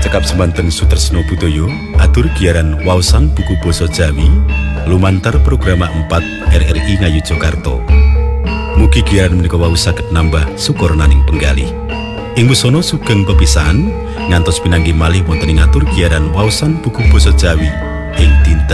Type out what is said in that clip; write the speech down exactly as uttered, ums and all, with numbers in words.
cekap semanten Sutresno Budoyo atur giaran waosan buku basa Jawi lumantar program empat R R I Ngayu Jakarta. Mugi giaran menika wau saged nambah sukurnaning penggalih. Ing busana sugeng pepisahan ngantos pinanggi malih wonten ing atur giaran waosan buku basa Jawi ing dinten